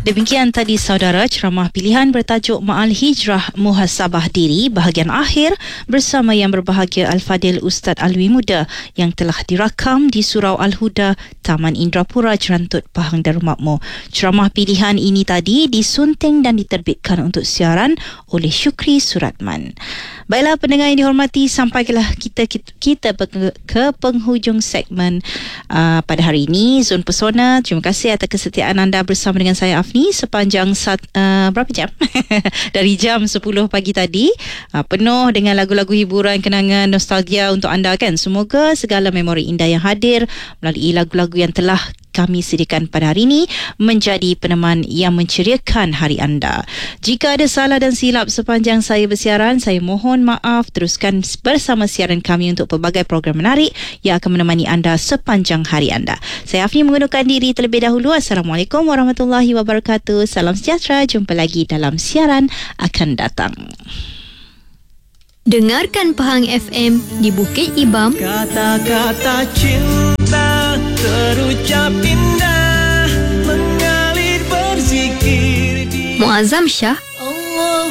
Demikian tadi saudara ceramah pilihan bertajuk Ma'al Hijrah Muhasabah Diri bahagian akhir bersama yang berbahagia Al-Fadil Ustaz Alwi Muda yang telah dirakam di Surau Al-Huda, Taman Indrapura, Jerantut, Pahang Darul Makmur. Ceramah pilihan ini tadi disunting dan diterbitkan untuk siaran oleh Syukri Suratman. Baiklah pendengar yang dihormati, sampailah kita ke penghujung segmen pada hari ini Zon Pesona. Terima kasih atas kesetiaan anda bersama dengan saya Afni sepanjang berapa jam? Dari jam 10 pagi tadi, penuh dengan lagu-lagu hiburan, kenangan, nostalgia untuk anda kan. Semoga segala memori indah yang hadir melalui lagu-lagu yang telah kami sediakan pada hari ini menjadi peneman yang menceriakan hari anda. Jika ada salah dan silap sepanjang saya bersiaran, saya mohon maaf. Teruskan bersama siaran kami untuk pelbagai program menarik yang akan menemani anda sepanjang hari anda. Saya Afni mengundurkan diri terlebih dahulu. Assalamualaikum warahmatullahi wabarakatuh. Salam sejahtera. Jumpa lagi dalam siaran akan datang. Dengarkan Pahang FM di Bukit Ibam. Kata-kata cinta terucap indah, mengalir berzikir di Muazzam Shah,